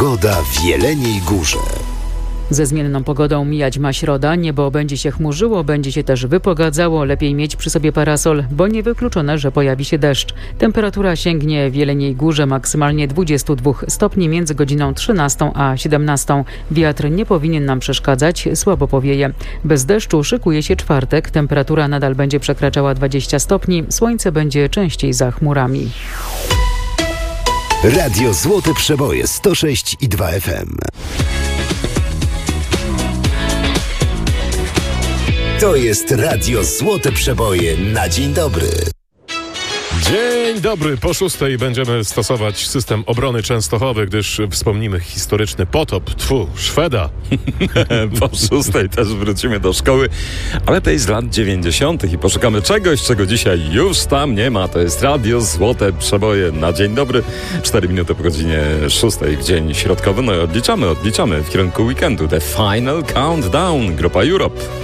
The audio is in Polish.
Pogoda w Jeleniej Górze. Ze zmienną pogodą mijać ma środa, niebo będzie się chmurzyło, będzie się też wypogadzało, lepiej mieć przy sobie parasol, bo niewykluczone, że pojawi się deszcz. Temperatura sięgnie w Jeleniej Górze maksymalnie 22 stopni między godziną 13 a 17. Wiatr nie powinien nam przeszkadzać, słabo powieje. Bez deszczu szykuje się czwartek, temperatura nadal będzie przekraczała 20 stopni, słońce będzie częściej za chmurami. Radio Złote Przeboje 106,2 FM. To jest Radio Złote Przeboje na dzień dobry. Dzień dobry, po 6:00 będziemy stosować system obrony Częstochowy, gdyż wspomnimy historyczny potop, Szweda. Po 6:00 też wrócimy do szkoły, ale tej z lat 90. i poszukamy czegoś, czego dzisiaj już tam nie ma. To jest Radio Złote Przeboje na dzień dobry. 4 minuty po godzinie 6:00 w dzień środkowy. No i odliczamy w kierunku weekendu. The Final Countdown, grupa Europe.